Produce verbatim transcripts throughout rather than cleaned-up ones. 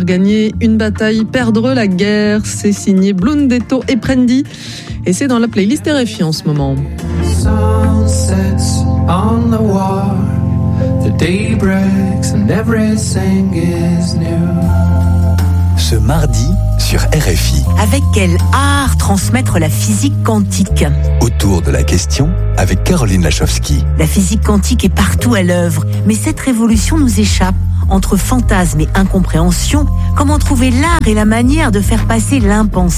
gagner une bataille, perdre la guerre. C'est signé Blundetto et Prendi. Et c'est dans la playlist R F I en ce moment. Ce mardi sur R F I. Avec quel art transmettre la physique quantique ? Autour de la question avec Caroline Lachowski. La physique quantique est partout à l'œuvre, mais cette révolution nous échappe. Entre fantasmes et incompréhension, comment trouver l'art et la manière de faire passer l'impensable ?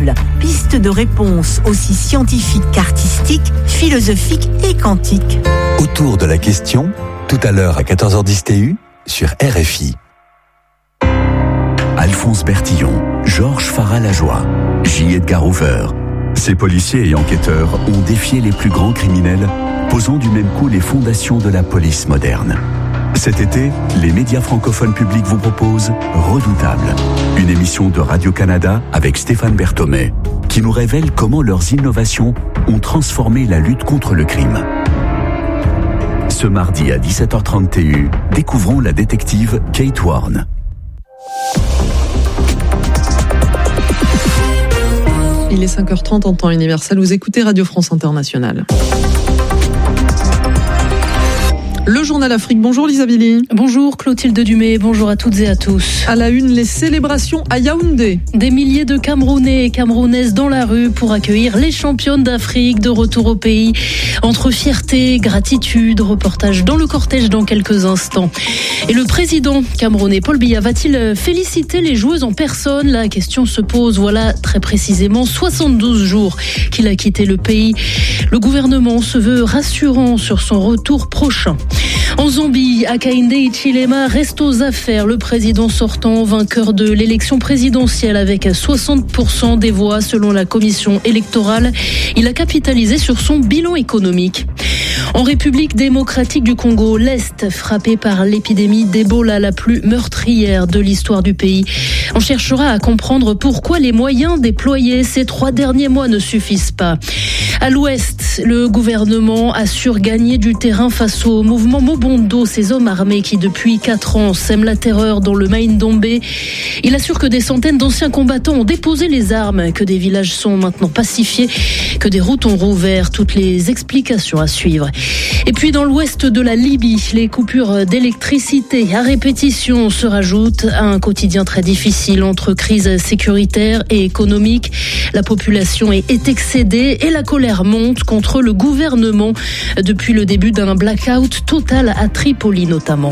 Piste de réponse aussi scientifique qu'artistique, philosophique et quantique. Autour de la question, tout à l'heure à quatorze heures dix T U sur R F I. Alphonse Bertillon, Georges Farah-Lajoie, J. Edgar Hoover. Ces policiers et enquêteurs ont défié les plus grands criminels, posant du même coup les fondations de la police moderne. Cet été, les médias francophones publics vous proposent Redoutable, une émission de Radio-Canada avec Stéphane Berthomé, qui nous révèle comment leurs innovations ont transformé la lutte contre le crime. Ce mardi à dix-sept heures trente T U, découvrons la détective Kate Warne. Il est cinq heures trente en temps universel. Vous écoutez Radio France Internationale. Le journal Afrique. Bonjour Lisa Billy. Bonjour Clotilde Dumay, bonjour à toutes et à tous. À la une, les célébrations à Yaoundé. Des milliers de Camerounais et Camerounaises dans la rue pour accueillir les championnes d'Afrique de retour au pays. Entre fierté, gratitude, reportage dans le cortège dans quelques instants. Et le président camerounais Paul Biya va-t-il féliciter les joueuses en personne ? La question se pose, voilà très précisément soixante-douze jours qu'il a quitté le pays. Le gouvernement se veut rassurant sur son retour prochain. En Zambie, Hakainde Hichilema reste aux affaires. Le président sortant, vainqueur de l'élection présidentielle avec soixante pour cent des voix selon la commission électorale, il a capitalisé sur son bilan économique. En République démocratique du Congo, l'Est, frappé par l'épidémie d'Ebola, la plus meurtrière de l'histoire du pays. On cherchera à comprendre pourquoi les moyens déployés ces trois derniers mois ne suffisent pas. À l'Ouest, le gouvernement assure gagner du terrain face au mouvement Mobondo, ces hommes armés qui depuis quatre ans sèment la terreur dans le Maïndombe. Il assure que des centaines d'anciens combattants ont déposé les armes, que des villages sont maintenant pacifiés, que des routes ont rouvert. Toutes les explications à suivre. Et puis dans l'ouest de la Libye, les coupures d'électricité à répétition se rajoutent à un quotidien très difficile entre crise sécuritaire et économique. La population est excédée et la colère monte contre le gouvernement depuis le début d'un blackout total à Tripoli notamment.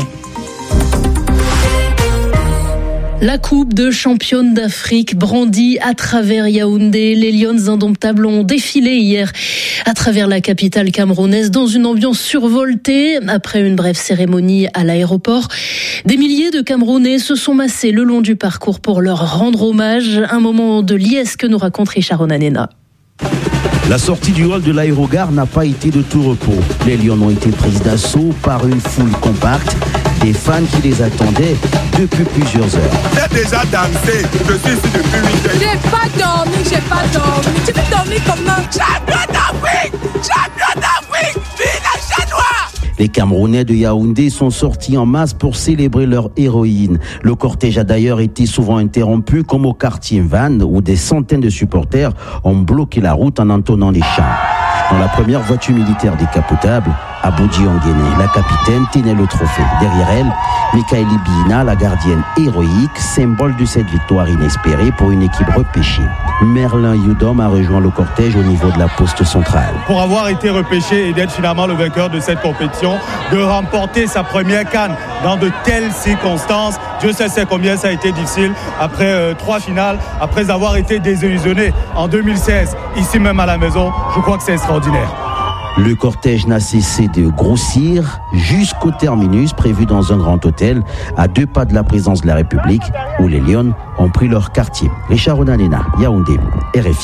La coupe de championne d'Afrique brandie à travers Yaoundé. Les Lions indomptables ont défilé hier à travers la capitale camerounaise dans une ambiance survoltée. Après une brève cérémonie à l'aéroport, des milliers de Camerounais se sont massés le long du parcours pour leur rendre hommage. Un moment de liesse que nous raconte Richard Onanena. La sortie du hall de l'aérogare n'a pas été de tout repos. Les Lions ont été pris d'assaut par une foule compacte, des fans qui les attendaient depuis plusieurs heures. J'ai déjà dansé, je suis ici depuis huit heures. J'ai pas dormi, j'ai pas dormi. Tu peux dormir comment ? Champion d'Afrique, champion d'Afrique, vive la Chanois! Les Camerounais de Yaoundé sont sortis en masse pour célébrer leur héroïne. Le cortège a d'ailleurs été souvent interrompu, comme au quartier Vannes, où des centaines de supporters ont bloqué la route en entonnant les chants. Dans la première voiture militaire décapotable, Aboudji Onguéné, la capitaine, tenait le trophée. Derrière elle, Mikaeli Bina, la gardienne héroïque, symbole de cette victoire inespérée pour une équipe repêchée. Merlin Youdom a rejoint le cortège au niveau de la poste centrale. Pour avoir été repêché et d'être finalement le vainqueur de cette compétition, de remporter sa première CAN dans de telles circonstances, Dieu sait c'est combien ça a été difficile après euh, trois finales, après avoir été désillusionné en deux mille seize, ici même à la maison, je crois que c'est extraordinaire. Le cortège n'a cessé de grossir jusqu'au terminus prévu dans un grand hôtel à deux pas de la présidence de la République où les Lions ont pris leur quartier. Richard Onanena, Yaoundé, R F I.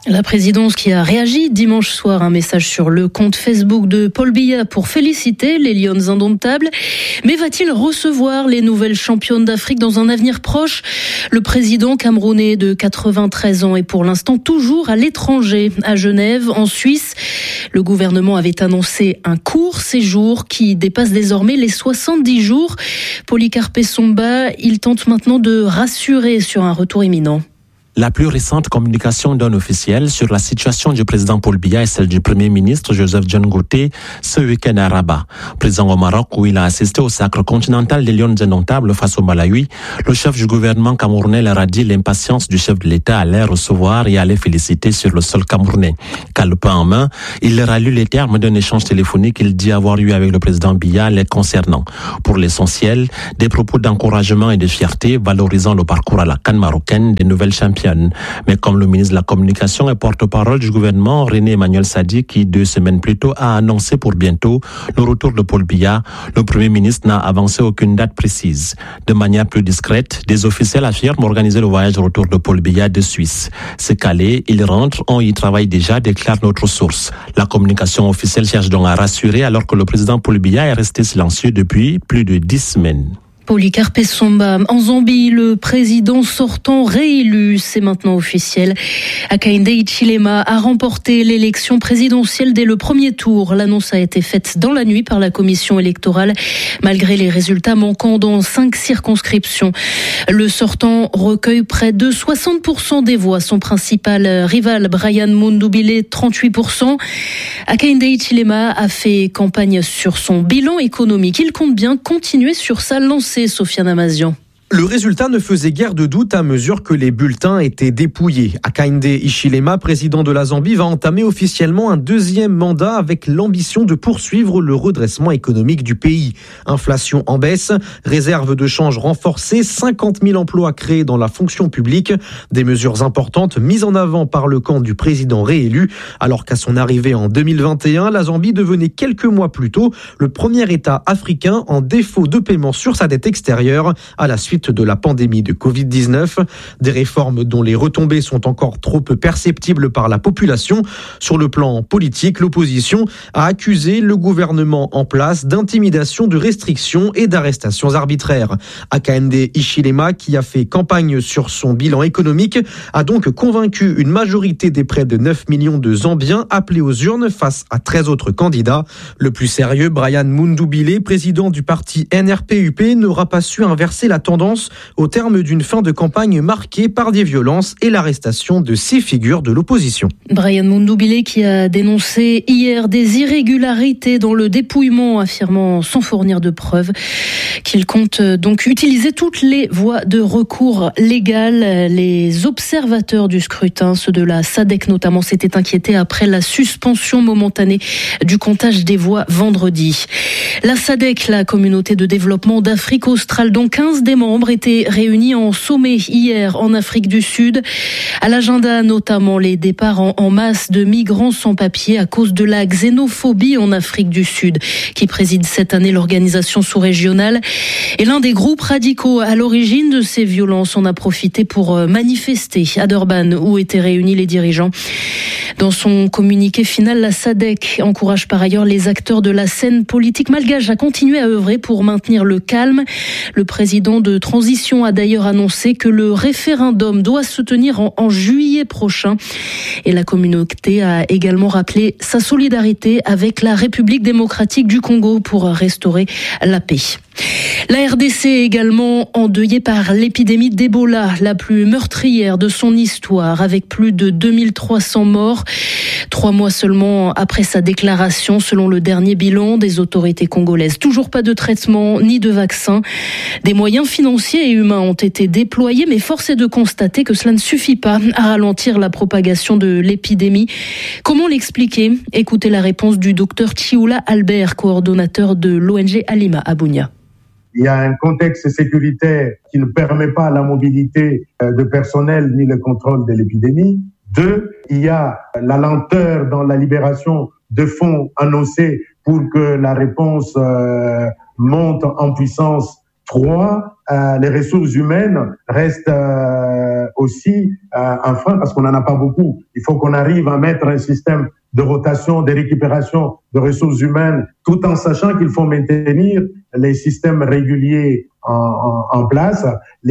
La présidence qui a réagi dimanche soir, un message sur le compte Facebook de Paul Biya pour féliciter les Lions indomptables. Mais va-t-il recevoir les nouvelles championnes d'Afrique dans un avenir proche ? Le président camerounais de quatre-vingt-treize ans est pour l'instant toujours à l'étranger, à Genève, en Suisse. Le gouvernement avait annoncé un court séjour qui dépasse désormais les soixante-dix jours. Policarpe Somba, il tente maintenant de rassurer sur un retour imminent. La plus récente communication d'un officiel sur la situation du président Paul Biya est celle du Premier ministre Joseph John Gouté ce week-end à Rabat. Présent au Maroc où il a assisté au sacre continental des Lions indomptables face au Malawi, le chef du gouvernement camerounais leur a dit l'impatience du chef de l'État à les recevoir et à les féliciter sur le sol camerounais. Calepin en main, il leur a lu les termes d'un échange téléphonique qu'il dit avoir eu avec le président Biya les concernant. Pour l'essentiel, des propos d'encouragement et de fierté valorisant le parcours à la CAN marocaine des nouvelles championnes. Mais comme le ministre de la Communication et porte-parole du gouvernement, René Emmanuel Sadi, qui deux semaines plus tôt a annoncé pour bientôt le retour de Paul Biya, le Premier ministre n'a avancé aucune date précise. De manière plus discrète, des officiels affirment organiser le voyage de retour de Paul Biya de Suisse. C'est calé, il rentre, on y travaille déjà, déclare notre source. La communication officielle cherche donc à rassurer alors que le président Paul Biya est resté silencieux depuis plus de dix semaines. Policarpe Somba. En Zambie, le président sortant réélu, c'est maintenant officiel. Hakainde Hichilema a remporté l'élection présidentielle dès le premier tour. L'annonce a été faite dans la nuit par la commission électorale, malgré les résultats manquants dans cinq circonscriptions. Le sortant recueille près de soixante pour cent des voix. Son principal rival, Brian Mundubile, trente-huit pour cent. Hakainde Hichilema a fait campagne sur son bilan économique. Il compte bien continuer sur sa lancée. Sofiane Amazian. Le résultat ne faisait guère de doute à mesure que les bulletins étaient dépouillés. Hakainde Hichilema, président de la Zambie, va entamer officiellement un deuxième mandat avec l'ambition de poursuivre le redressement économique du pays. Inflation en baisse, réserve de change renforcée, cinquante mille emplois créés dans la fonction publique, des mesures importantes mises en avant par le camp du président réélu, alors qu'à son arrivée en deux mille vingt et un, la Zambie devenait quelques mois plus tôt le premier État africain en défaut de paiement sur sa dette extérieure à la suite de la pandémie de covid dix-neuf, des réformes dont les retombées sont encore trop peu perceptibles par la population. Sur le plan politique, l'opposition a accusé le gouvernement en place d'intimidation, de restrictions et d'arrestations arbitraires. Hakainde Hichilema, qui a fait campagne sur son bilan économique, a donc convaincu une majorité des près de neuf millions de Zambiens appelés aux urnes face à treize autres candidats. Le plus sérieux, Brian Mundubile, président du parti N R P U P, n'aura pas su inverser la tendance au terme d'une fin de campagne marquée par des violences et l'arrestation de six figures de l'opposition. Brian Mundubile qui a dénoncé hier des irrégularités dans le dépouillement, affirmant sans fournir de preuves qu'il compte donc utiliser toutes les voies de recours légales. Les observateurs du scrutin, ceux de la S A D C notamment, s'étaient inquiétés après la suspension momentanée du comptage des voix vendredi. La S A D C, la communauté de développement d'Afrique australe, dont quinze des membres étaient réunis en sommet hier en Afrique du Sud. À l'agenda, notamment les départs en, en masse de migrants sans papier à cause de la xénophobie en Afrique du Sud, qui préside cette année l'organisation sous-régionale. Et l'un des groupes radicaux à l'origine de ces violences en a profité pour manifester à Durban, où étaient réunis les dirigeants. Dans son communiqué final, la S A D C encourage par ailleurs les acteurs de la scène politique malgache à continuer à œuvrer pour maintenir le calme. Le président de transition a d'ailleurs annoncé que le référendum doit se tenir en, en juillet prochain. Et la communauté a également rappelé sa solidarité avec la République démocratique du Congo pour restaurer la paix. La R D C est également endeuillée par l'épidémie d'Ebola, la plus meurtrière de son histoire, avec plus de deux mille trois cents morts. Trois mois seulement après sa déclaration, selon le dernier bilan des autorités congolaises. Toujours pas de traitement ni de vaccin. Des moyens financiers et humains ont été déployés, mais force est de constater que cela ne suffit pas à ralentir la propagation de l'épidémie. Comment l'expliquer ? Écoutez la réponse du docteur Chioula Albert, coordonnateur de l'O N G Alima à Bunia. Il y a un contexte sécuritaire qui ne permet pas la mobilité de personnel ni le contrôle de l'épidémie. Deux, il y a la lenteur dans la libération de fonds annoncés pour que la réponse euh, monte en puissance Trois, euh, les ressources humaines restent euh, aussi euh, un frein parce qu'on n'en a pas beaucoup. Il faut qu'on arrive à mettre un système de rotation, de récupération de ressources humaines, tout en sachant qu'il faut maintenir les systèmes réguliers en, en, en place.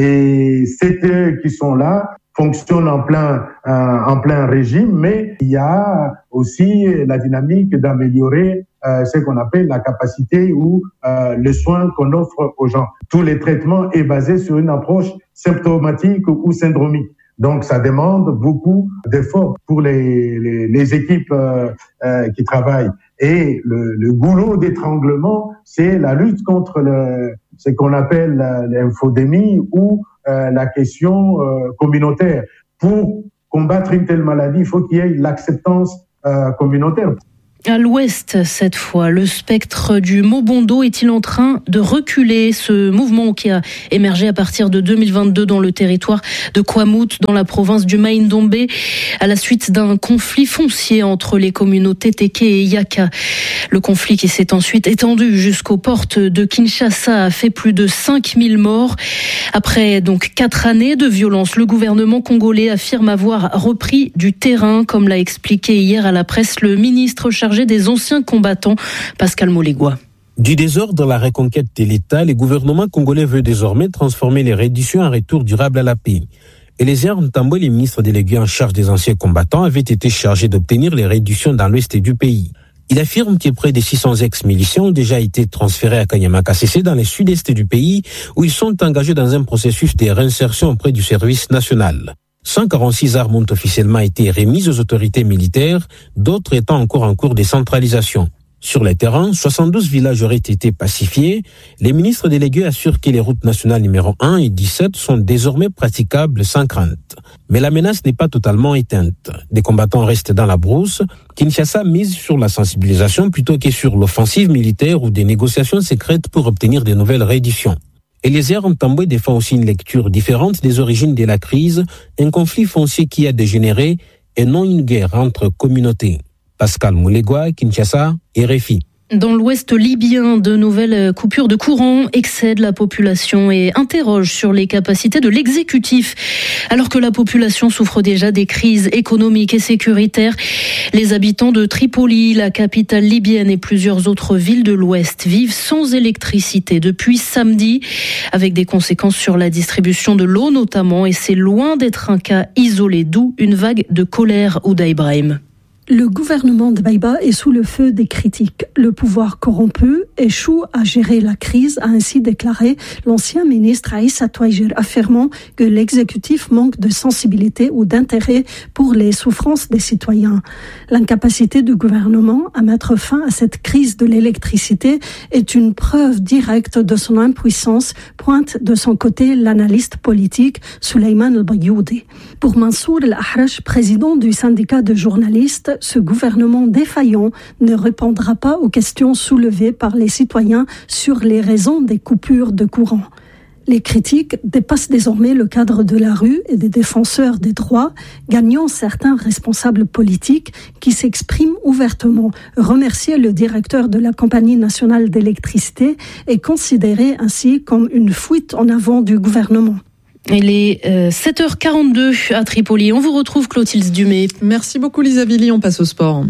Les C T E qui sont là fonctionnent en plein, euh, en plein régime, mais il y a aussi la dynamique d'améliorer euh, ce qu'on appelle la capacité ou euh, le soin qu'on offre aux gens. Tous les traitements est basé sur une approche symptomatique ou syndromique. Donc, ça demande beaucoup d'efforts pour les, les, les équipes euh, euh, qui travaillent. Et le, le goulot d'étranglement, c'est la lutte contre le, ce qu'on appelle l'infodémie ou euh, la question euh, communautaire. Pour combattre une telle maladie, il faut qu'il y ait l'acceptance euh, communautaire. À l'ouest, cette fois, le spectre du Mobondo est-il en train de reculer? Ce mouvement qui a émergé à partir de deux mille vingt-deux dans le territoire de Kwamut, dans la province du Maïndombe, à la suite d'un conflit foncier entre les communautés Teke et Yaka. Le conflit qui s'est ensuite étendu jusqu'aux portes de Kinshasa a fait plus de cinq mille morts. Après donc quatre années de violence, le gouvernement congolais affirme avoir repris du terrain, comme l'a expliqué hier à la presse le ministre chargé des anciens combattants, Pascal Molegua. Du désordre dans la reconquête de l'État, le gouvernement congolais veut désormais transformer les redditions en retour durable à la paix. Eliezer Ntambwe, le ministre délégué en charge des anciens combattants, avait été chargé d'obtenir les redditions dans l'ouest du pays. Il affirme que près de six cents ex-miliciens ont déjà été transférés à Kanyama-Kassese dans le sud-est du pays, où ils sont engagés dans un processus de réinsertion auprès du service national. cent quarante-six armes ont officiellement été remises aux autorités militaires, d'autres étant encore en cours de centralisation. Sur le terrain, soixante-douze villages auraient été pacifiés. Les ministres délégués assurent que les routes nationales numéro un et dix-sept sont désormais praticables sans crainte. Mais la menace n'est pas totalement éteinte. Des combattants restent dans la brousse. Kinshasa mise sur la sensibilisation plutôt que sur l'offensive militaire ou des négociations secrètes pour obtenir de nouvelles redditions. Eliezer Ntambwe défend aussi une lecture différente des origines de la crise, un conflit foncier qui a dégénéré et non une guerre entre communautés. Pascal Molegua, Kinshasa, R F I. Dans l'ouest libyen, de nouvelles coupures de courant excèdent la population et interrogent sur les capacités de l'exécutif. Alors que la population souffre déjà des crises économiques et sécuritaires, les habitants de Tripoli, la capitale libyenne et plusieurs autres villes de l'ouest vivent sans électricité depuis samedi, avec des conséquences sur la distribution de l'eau notamment, et c'est loin d'être un cas isolé, d'où une vague de colère. Ouda Ibrahim. Le gouvernement de Baïba est sous le feu des critiques. Le pouvoir corrompu échoue à gérer la crise, a ainsi déclaré l'ancien ministre Aïssa Touajer, affirmant que l'exécutif manque de sensibilité ou d'intérêt pour les souffrances des citoyens. L'incapacité du gouvernement à mettre fin à cette crise de l'électricité est une preuve directe de son impuissance, pointe de son côté l'analyste politique Souleymane El-Bayoudi. Pour Mansour El-Ahraj, président du syndicat de journalistes, ce gouvernement défaillant ne répondra pas aux questions soulevées par les citoyens sur les raisons des coupures de courant. Les critiques dépassent désormais le cadre de la rue et des défenseurs des droits, gagnant certains responsables politiques qui s'expriment ouvertement. Remercier le directeur de la Compagnie nationale d'électricité est considéré ainsi comme une fuite en avant du gouvernement. Il est euh, sept heures quarante-deux à Tripoli. On vous retrouve, Clotilde Dumay. Merci beaucoup, Lisa Villy. On passe au sport.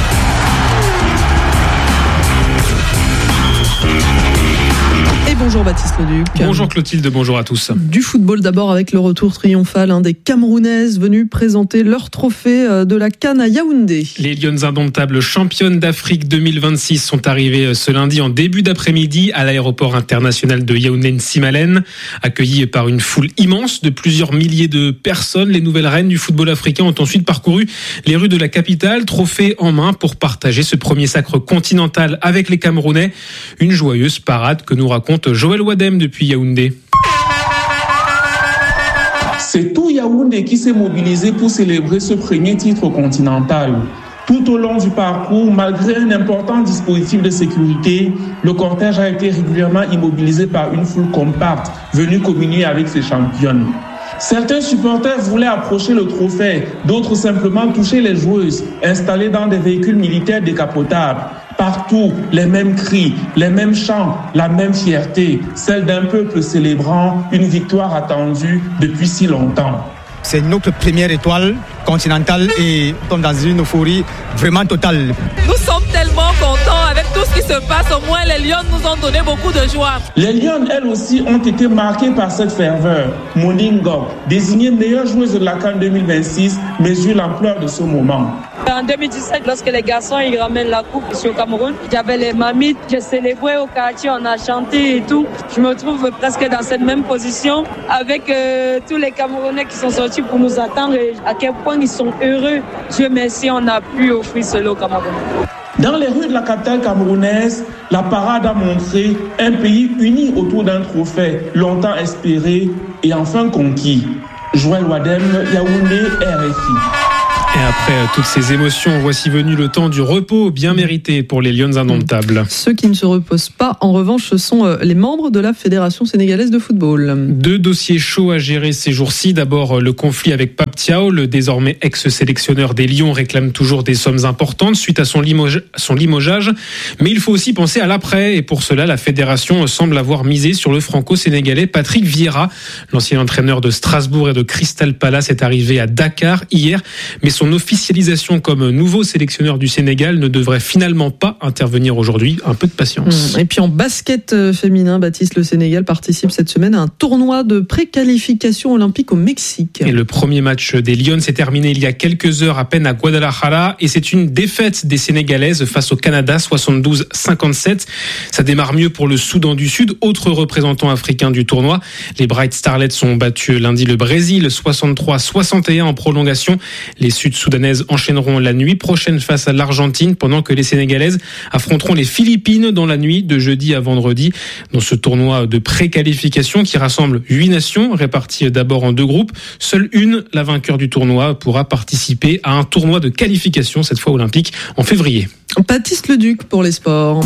Bonjour Baptiste Leduc. Bonjour Clotilde, bonjour à tous. Du football d'abord avec le retour triomphal hein, des Camerounaises venues présenter leur trophée de la CAN à Yaoundé. Les Lions indomptables championnes d'Afrique deux mille vingt-six sont arrivées ce lundi en début d'après-midi à l'aéroport international de Yaoundé-Nsimalen. Accueillies par une foule immense de plusieurs milliers de personnes, les nouvelles reines du football africain ont ensuite parcouru les rues de la capitale, trophée en main pour partager ce premier sacre continental avec les Camerounais. Une joyeuse parade que nous raconte Joël Wadem depuis Yaoundé. C'est tout Yaoundé qui s'est mobilisé pour célébrer ce premier titre continental. Tout au long du parcours, malgré un important dispositif de sécurité, le cortège a été régulièrement immobilisé par une foule compacte venue communier avec ses championnes. Certains supporters voulaient approcher le trophée, d'autres simplement toucher les joueuses, installées dans des véhicules militaires décapotables. Partout, les mêmes cris, les mêmes chants, la même fierté, celle d'un peuple célébrant une victoire attendue depuis si longtemps. C'est notre première étoile continentale et nous sommes dans une euphorie vraiment totale. Nous sommes tellement contents avec tout ce qui se passe. Au moins, les Lions nous ont donné beaucoup de joie. Les Lions, elles aussi, ont été marquées par cette ferveur. Moningo, désignée meilleure joueuse de la CAN deux mille vingt-six, mesure l'ampleur de ce moment. En deux mille dix-sept, lorsque les garçons ils ramènent la coupe ici au Cameroun, j'avais les mamites, j'ai célébré au quartier, on a chanté et tout. Je me trouve presque dans cette même position avec euh, tous les Camerounais qui sont sortis pour nous attendre et à quel point ils sont heureux. Dieu merci, on a pu offrir cela au Cameroun. Dans les rues de la capitale camerounaise, la parade a montré un pays uni autour d'un trophée longtemps espéré et enfin conquis. Joël Wadem, Yaoundé, R F I. Et après toutes ces émotions, voici venu le temps du repos bien mérité pour les Lions indomptables. Ceux qui ne se reposent pas, en revanche, ce sont les membres de la Fédération sénégalaise de football. Deux dossiers chauds à gérer ces jours-ci. D'abord, le conflit avec Pape Thiaw. Le désormais ex-sélectionneur des Lions réclame toujours des sommes importantes suite à son, limoge- son limogeage. Mais il faut aussi penser à l'après. Et pour cela, la Fédération semble avoir misé sur le franco-sénégalais Patrick Vieira. L'ancien entraîneur de Strasbourg et de Crystal Palace est arrivé à Dakar hier. Mais son Son officialisation comme nouveau sélectionneur du Sénégal ne devrait finalement pas intervenir aujourd'hui. Un peu de patience. Et puis en basket féminin, Baptiste, le Sénégal participe cette semaine à un tournoi de préqualification olympique au Mexique. Et le premier match des Lions s'est terminé il y a quelques heures à peine à Guadalajara et c'est une défaite des Sénégalaises face au Canada, soixante-douze à cinquante-sept. Ça démarre mieux pour le Soudan du Sud, autre représentant africain du tournoi. Les Bright Starlets ont battu lundi le Brésil, soixante-trois à soixante et un en prolongation. Les Sud-Soudanaises enchaîneront la nuit prochaine face à l'Argentine pendant que les Sénégalaises affronteront les Philippines dans la nuit de jeudi à vendredi dans ce tournoi de préqualification qui rassemble huit nations réparties d'abord en deux groupes. Seule une, la vainqueur du tournoi, pourra participer à un tournoi de qualification, cette fois olympique, en février. Baptiste Leduc pour les sports.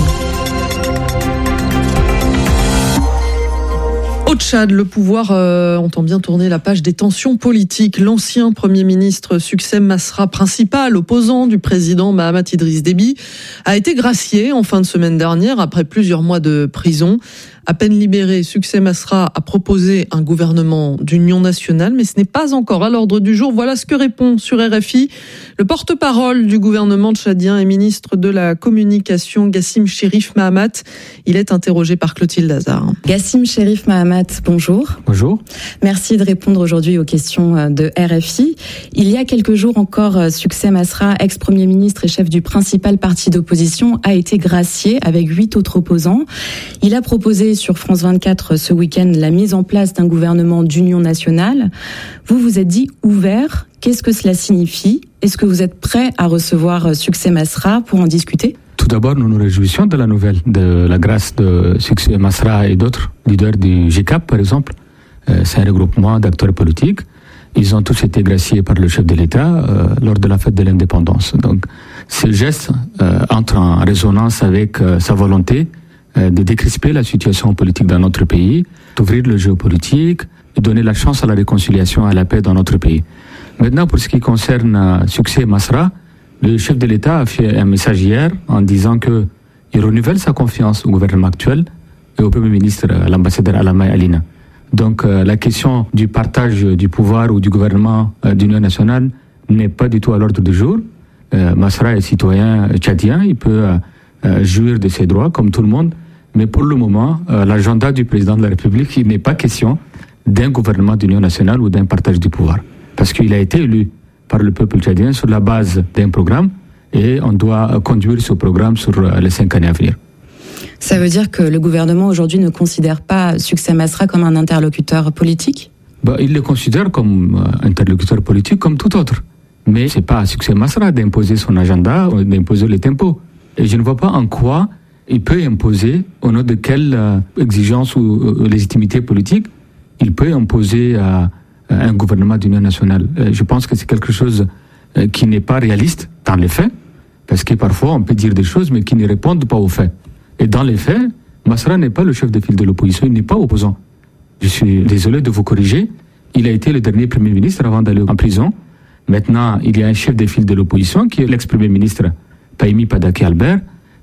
Au Tchad, le pouvoir euh, entend bien tourner la page des tensions politiques. L'ancien Premier ministre Succès Masra, principal opposant du président Mahamat Idriss Déby, a été gracié en fin de semaine dernière après plusieurs mois de prison. À peine libéré, Succès Masra a proposé un gouvernement d'union nationale, mais ce n'est pas encore à l'ordre du jour. Voilà ce que répond sur R F I le porte-parole du gouvernement tchadien et ministre de la communication, Gassim Chérif Mahamat. Il est interrogé par Clotilde Lazare. Gassim Chérif Mahamat, bonjour. Bonjour. Merci de répondre aujourd'hui aux questions de R F I. Il y a quelques jours encore, Succès Masra, ex-premier ministre et chef du principal parti d'opposition, a été gracié avec huit autres opposants. Il a proposé sur France vingt-quatre ce week-end la mise en place d'un gouvernement d'union nationale. Vous vous êtes dit ouvert. Qu'est-ce que cela signifie ? Est-ce que vous êtes prêt à recevoir Succès Masra pour en discuter ? Tout d'abord, nous nous réjouissons de la nouvelle, de la grâce de Succès Masra et d'autres leaders du G C A P, par exemple. Euh, c'est un regroupement d'acteurs politiques. Ils ont tous été graciés par le chef de l'État euh, lors de la fête de l'indépendance. Donc, ce geste euh, entre en résonance avec euh, sa volonté euh, de décrisper la situation politique dans notre pays, d'ouvrir le jeu politique et donner la chance à la réconciliation et à la paix dans notre pays. Maintenant, pour ce qui concerne euh, Succès Masra, le chef de l'État a fait un message hier en disant qu'il renouvelle sa confiance au gouvernement actuel et au Premier ministre, à l'ambassadeur Alama Alina. Donc euh, la question du partage du pouvoir ou du gouvernement euh, d'union nationale n'est pas du tout à l'ordre du jour. Euh, Masra est citoyen tchadien, il peut euh, euh, jouir de ses droits comme tout le monde, mais pour le moment, euh, l'agenda du président de la République, il n'est pas question d'un gouvernement d'union nationale ou d'un partage du pouvoir. Parce qu'il a été élu par le peuple tchadien sur la base d'un programme et on doit conduire ce programme sur les cinq années à venir. Ça veut dire que le gouvernement aujourd'hui ne considère pas Succès Masra comme un interlocuteur politique ? Bah, il le considère comme interlocuteur politique comme tout autre. Mais ce n'est pas à Succès Masra d'imposer son agenda ou d'imposer les tempos. Et je ne vois pas en quoi il peut imposer, au nom de quelle euh, exigence ou euh, légitimité politique, il peut imposer à euh, un gouvernement d'union nationale. Euh, je pense que c'est quelque chose euh, qui n'est pas réaliste dans les faits, parce que parfois on peut dire des choses mais qui ne répondent pas aux faits. Et dans les faits, Masra n'est pas le chef de file de l'opposition, il n'est pas opposant. Je suis désolé de vous corriger, il a été le dernier Premier ministre avant d'aller en prison. Maintenant, il y a un chef de file de l'opposition qui est l'ex-Premier ministre Pahimi Padaki Albert,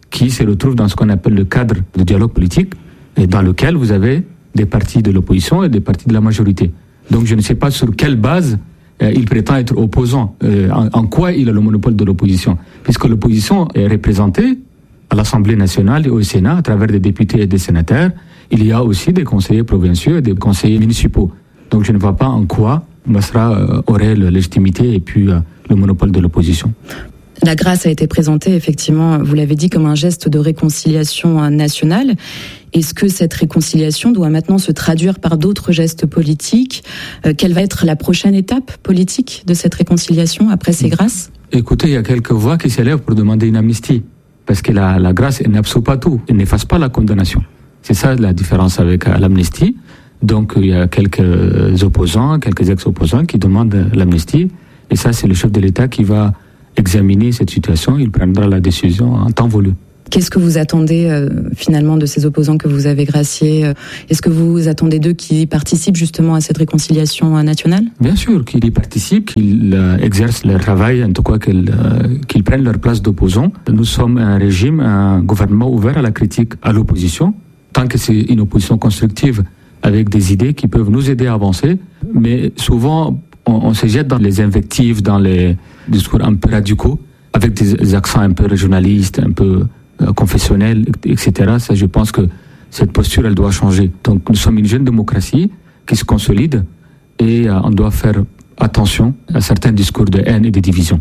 qui se retrouvent dans ce qu'on appelle le cadre de dialogue politique, et dans lequel vous avez des partis de l'opposition et des partis de la majorité. Donc je ne sais pas sur quelle base euh, il prétend être opposant, euh, en, en quoi il a le monopole de l'opposition, puisque l'opposition est représentée à l'Assemblée nationale et au Sénat à travers des députés et des sénateurs. Il y a aussi des conseillers provinciaux et des conseillers municipaux. Donc je ne vois pas en quoi Masra euh, aurait la légitimité et puis euh, le monopole de l'opposition. La grâce a été présentée, effectivement, vous l'avez dit, comme un geste de réconciliation nationale. Est-ce que cette réconciliation doit maintenant se traduire par d'autres gestes politiques ? euh, Quelle va être la prochaine étape politique de cette réconciliation après ces grâces ? Écoutez, il y a quelques voix qui s'élèvent pour demander une amnistie. Parce que la, la grâce, elle n'absout pas tout. Elle n'efface pas la condamnation. C'est ça la différence avec euh, l'amnistie. Donc il y a quelques opposants, quelques ex-opposants qui demandent l'amnistie. Et ça, c'est le chef de l'État qui va examiner cette situation. Il prendra la décision en temps voulu. Qu'est-ce que vous attendez euh, finalement de ces opposants que vous avez graciés ? Est-ce que vous attendez d'eux qui participent justement à cette réconciliation nationale ? Bien sûr, qu'ils y participent, qu'ils euh, exercent leur travail, en tout cas qu'ils, euh, qu'ils prennent leur place d'opposants. Nous sommes un régime, un gouvernement ouvert à la critique, à l'opposition, tant que c'est une opposition constructive avec des idées qui peuvent nous aider à avancer. Mais souvent, on, on se jette dans les invectives, dans les discours un peu radicaux, avec des accents un peu régionalistes, un peu euh, confessionnels, et cetera. Ça, je pense que cette posture, elle doit changer. Donc, nous sommes une jeune démocratie qui se consolide et euh, on doit faire attention à certains discours de haine et de division.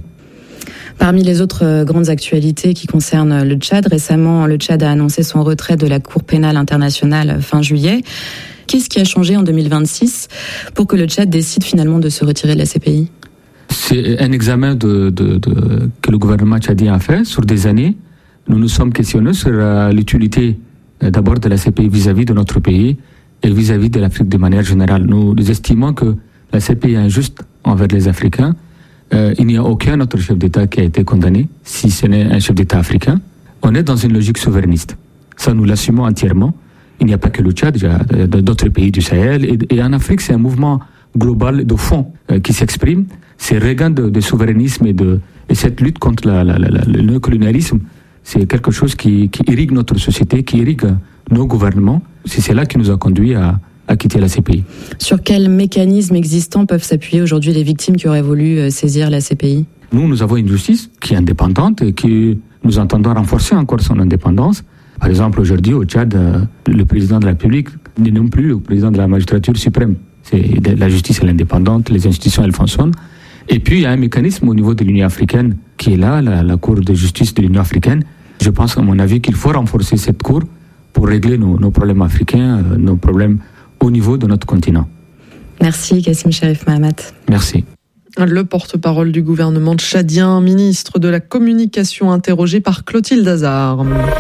Parmi les autres grandes actualités qui concernent le Tchad, récemment, le Tchad a annoncé son retrait de la Cour pénale internationale fin juillet. Qu'est-ce qui a changé en deux mille vingt-six pour que le Tchad décide finalement de se retirer de la C P I ? C'est un examen de, de, de, que le gouvernement tchadien a fait sur des années. Nous nous sommes questionnés sur euh, l'utilité euh, d'abord de la C P I vis-à-vis de notre pays et vis-à-vis de l'Afrique de manière générale. Nous, nous estimons que la C P I est injuste envers les Africains. Euh, il n'y a aucun autre chef d'État qui a été condamné, si ce n'est un chef d'État africain. On est dans une logique souverainiste. Ça, nous l'assumons entièrement. Il n'y a pas que le Tchad, il y a d'autres pays du Sahel. Et, et en Afrique, c'est un mouvement global de fond euh, qui s'exprime. Ces regains de, de souverainisme et, de, et cette lutte contre la, la, la, le néocolonialisme, c'est quelque chose qui, qui irrigue notre société, qui irrigue nos gouvernements. C'est cela qui nous a conduit à, à quitter la C P I. Sur quels mécanismes existants peuvent s'appuyer aujourd'hui les victimes qui auraient voulu saisir la C P I ? Nous, nous avons une justice qui est indépendante et qui nous entendons renforcer encore son indépendance. Par exemple, aujourd'hui, au Tchad, le président de la République n'est non plus le président de la magistrature suprême. C'est, la justice est indépendante, les institutions, elles fonctionnent. Et puis, il y a un mécanisme au niveau de l'Union africaine qui est là, la, la Cour de justice de l'Union africaine. Je pense, à mon avis, qu'il faut renforcer cette Cour pour régler nos, nos problèmes africains, euh, nos problèmes au niveau de notre continent. Merci, Kassim Cherif Mahamat. Merci. Le porte-parole du gouvernement tchadien, ministre de la Communication, interrogé par Clotilde Hazard.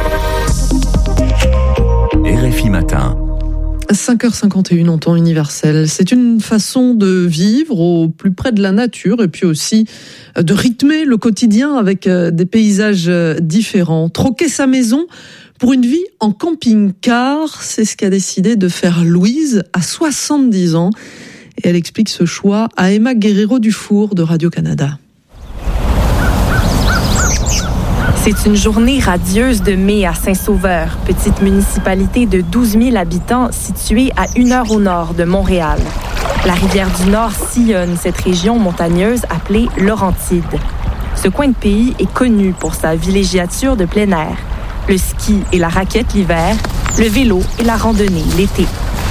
R F I Matin. cinq heures cinquante et une en temps universel. C'est une façon de vivre au plus près de la nature et puis aussi de rythmer le quotidien avec des paysages différents. Troquer sa maison pour une vie en camping-car, c'est ce qu'a décidé de faire Louise à soixante-dix ans. Et elle explique ce choix à Emma Guerrero-Dufour de Radio-Canada. C'est une journée radieuse de mai à Saint-Sauveur, petite municipalité de douze mille habitants située à une heure au nord de Montréal. La rivière du Nord sillonne cette région montagneuse appelée Laurentide. Ce coin de pays est connu pour sa villégiature de plein air, le ski et la raquette l'hiver, le vélo et la randonnée l'été.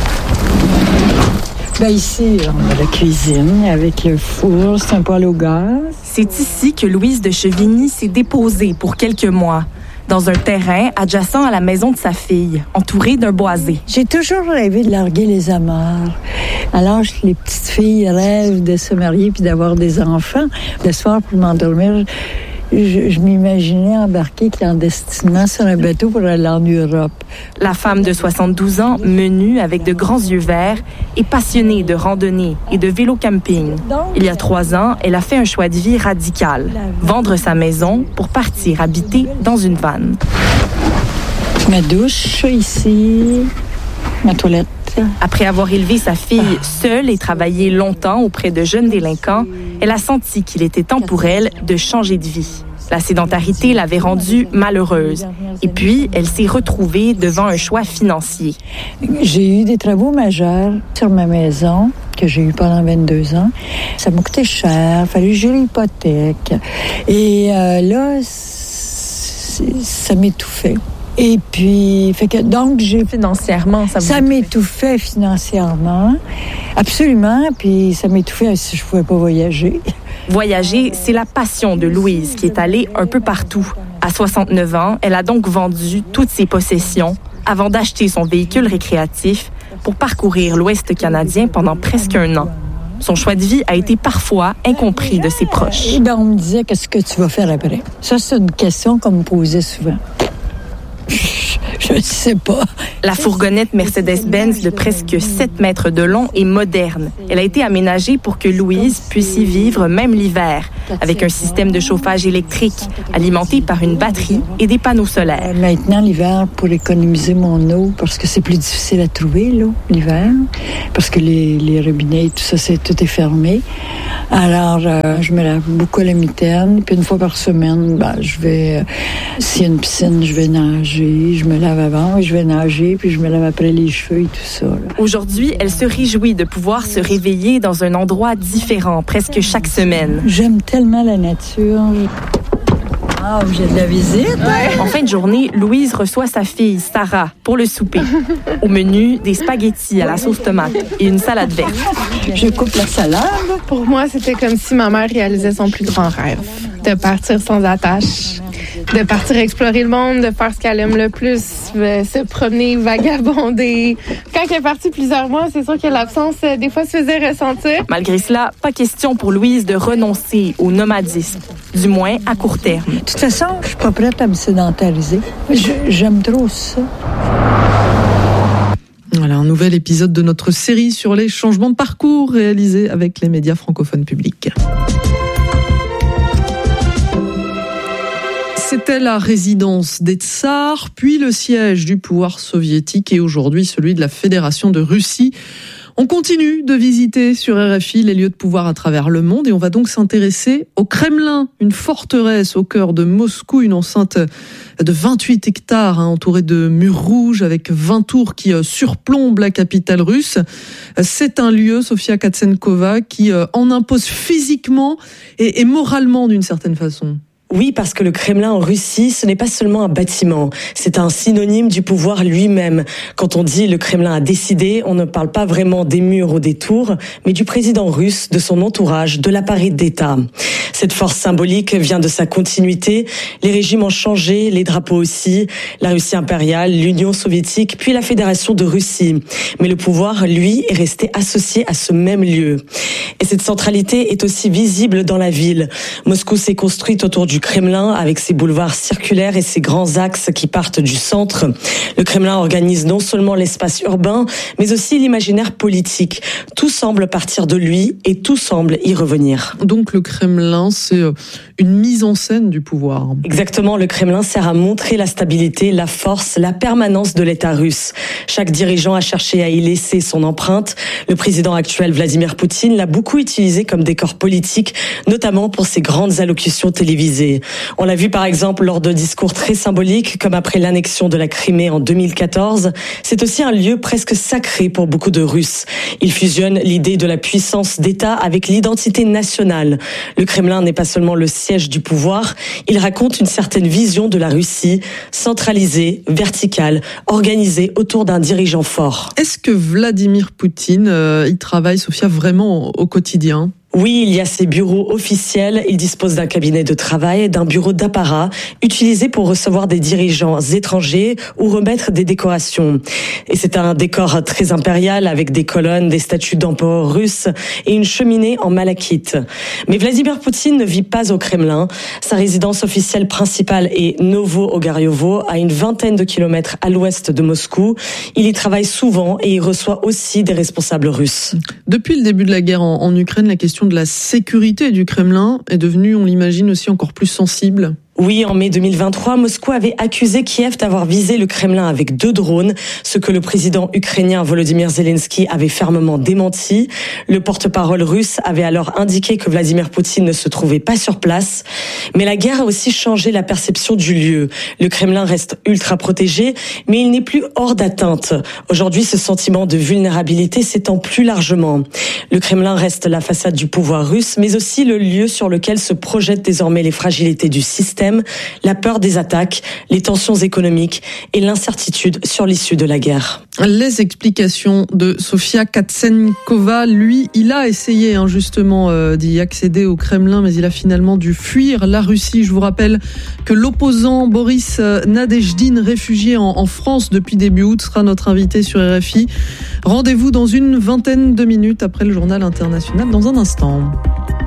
Là, ici, on a la cuisine avec le four, c'est un poêle au gaz. C'est ici que Louise de Chevigny s'est déposée pour quelques mois, dans un terrain adjacent à la maison de sa fille, entourée d'un boisé. J'ai toujours rêvé de larguer les amarres. Alors, les petites filles rêvent de se marier puis d'avoir des enfants. Le soir, pour m'endormir, je, je m'imaginais embarquer clandestinement sur un bateau pour aller en Europe. La femme de soixante-douze ans, menue avec de grands yeux verts, est passionnée de randonnée et de vélo-camping. Il y a trois ans, elle a fait un choix de vie radical. Vendre sa maison pour partir habiter dans une vanne. Ma douche ici, ma toilette. Après avoir élevé sa fille seule et travaillé longtemps auprès de jeunes délinquants, elle a senti qu'il était temps pour elle de changer de vie. La sédentarité l'avait rendue malheureuse. Et puis, elle s'est retrouvée devant un choix financier. J'ai eu des travaux majeurs sur ma maison que j'ai eu pendant vingt-deux ans. Ça m'a coûté cher, il fallait gérer l'hypothèque. Et euh, là, ça m'étouffait. Et puis, fait que donc j'ai financièrement, ça, ça m'étouffait financièrement, absolument. Puis ça m'étouffait si je pouvais pas voyager. Voyager, c'est la passion de Louise qui est allée un peu partout. À soixante-neuf ans, elle a donc vendu toutes ses possessions avant d'acheter son véhicule récréatif pour parcourir l'Ouest canadien pendant presque un an. Son choix de vie a été parfois incompris de ses proches. Et bien, on me disait, qu'est-ce que tu vas faire après? Ça, c'est une question qu'on me posait souvent. Je ne sais pas. La fourgonnette Mercedes-Benz de presque sept mètres de long est moderne. Elle a été aménagée pour que Louise puisse y vivre même l'hiver, avec un système de chauffage électrique alimenté par une batterie et des panneaux solaires. Maintenant, l'hiver, pour économiser mon eau, parce que c'est plus difficile à trouver, l'eau, l'hiver, parce que les, les robinets, tout ça, c'est, tout est fermé. Alors, euh, je me lave beaucoup à la mitaine, puis une fois par semaine, ben, je vais, euh, s'il y a une piscine, je vais nager, je me lave avant, et je vais nager, puis je me lave après les cheveux et tout ça. Là. Aujourd'hui, elle se réjouit de pouvoir se réveiller dans un endroit différent presque chaque semaine. J'aime tellement la nature. Ah, j'ai de la visite. Ouais. En fin de journée, Louise reçoit sa fille, Sarah, pour le souper. Au menu, des spaghettis à la sauce tomate et une salade verte. Je coupe la salade. Pour moi, c'était comme si ma mère réalisait son plus grand rêve, de partir sans attache, de partir explorer le monde, de faire ce qu'elle aime le plus, se promener, vagabonder. Quand elle est partie plusieurs mois, c'est sûr que l'absence, des fois, se faisait ressentir. Malgré cela, pas question pour Louise de renoncer au nomadisme, du moins à court terme. De toute façon, je suis pas prête à me sédentariser. Je, j'aime trop ça. Voilà, un nouvel épisode de notre série sur les changements de parcours réalisés avec les médias francophones publics. C'était la résidence des tsars, puis le siège du pouvoir soviétique et aujourd'hui celui de la Fédération de Russie. On continue de visiter sur R F I les lieux de pouvoir à travers le monde et on va donc s'intéresser au Kremlin, une forteresse au cœur de Moscou, une enceinte de vingt-huit hectares hein, entourée de murs rouges avec vingt tours qui euh, surplombent la capitale russe. C'est un lieu, Sofia Katsenkova, qui euh, en impose physiquement et, et moralement d'une certaine façon. Oui, parce que le Kremlin en Russie, ce n'est pas seulement un bâtiment, c'est un synonyme du pouvoir lui-même. Quand on dit le Kremlin a décidé, on ne parle pas vraiment des murs ou des tours, mais du président russe, de son entourage, de l'appareil d'État. Cette force symbolique vient de sa continuité. Les régimes ont changé, les drapeaux aussi, la Russie impériale, l'Union soviétique, puis la Fédération de Russie. Mais le pouvoir, lui, est resté associé à ce même lieu. Et cette centralité est aussi visible dans la ville. Moscou s'est construite autour du Kremlin avec ses boulevards circulaires et ses grands axes qui partent du centre. Le Kremlin organise non seulement l'espace urbain, mais aussi l'imaginaire politique. Tout semble partir de lui et tout semble y revenir. Donc le Kremlin, c'est une mise en scène du pouvoir. Exactement, le Kremlin sert à montrer la stabilité, la force, la permanence de l'État russe. Chaque dirigeant a cherché à y laisser son empreinte. Le président actuel Vladimir Poutine l'a beaucoup utilisé comme décor politique, notamment pour ses grandes allocutions télévisées. On l'a vu par exemple lors de discours très symboliques, comme après l'annexion de la Crimée en deux mille quatorze. C'est aussi un lieu presque sacré pour beaucoup de Russes. Il fusionne l'idée de la puissance d'État avec l'identité nationale. Le Kremlin n'est pas seulement le siège du pouvoir, il raconte une certaine vision de la Russie, centralisée, verticale, organisée autour d'un dirigeant fort. Est-ce que Vladimir Poutine euh, y travaille, Sofia, vraiment au quotidien ? Oui, il y a ses bureaux officiels. Il dispose d'un cabinet de travail, d'un bureau d'apparat, utilisé pour recevoir des dirigeants étrangers ou remettre des décorations. Et c'est un décor très impérial avec des colonnes, des statues d'empereurs russes et une cheminée en malachite. Mais Vladimir Poutine ne vit pas au Kremlin. Sa résidence officielle principale est Novo-Ogaryovo, à une vingtaine de kilomètres à l'ouest de Moscou. Il y travaille souvent et il reçoit aussi des responsables russes. Depuis le début de la guerre en, en Ukraine, la question de la sécurité du Kremlin est devenue, on l'imagine, aussi encore plus sensible. Oui, en mai deux mille vingt-trois, Moscou avait accusé Kiev d'avoir visé le Kremlin avec deux drones, ce que le président ukrainien Volodymyr Zelensky avait fermement démenti. Le porte-parole russe avait alors indiqué que Vladimir Poutine ne se trouvait pas sur place. Mais la guerre a aussi changé la perception du lieu. Le Kremlin reste ultra protégé, mais il n'est plus hors d'atteinte. Aujourd'hui, ce sentiment de vulnérabilité s'étend plus largement. Le Kremlin reste la façade du pouvoir russe, mais aussi le lieu sur lequel se projettent désormais les fragilités du système, la peur des attaques, les tensions économiques et l'incertitude sur l'issue de la guerre. Les explications de Sofia Katsenkova. Lui, il a essayé hein, justement euh, d'y accéder au Kremlin, mais il a finalement dû fuir la Russie. Je vous rappelle que l'opposant Boris Nadejdine, réfugié en, en France depuis début août, sera notre invité sur R F I. Rendez-vous dans une vingtaine de minutes après le journal international dans un instant.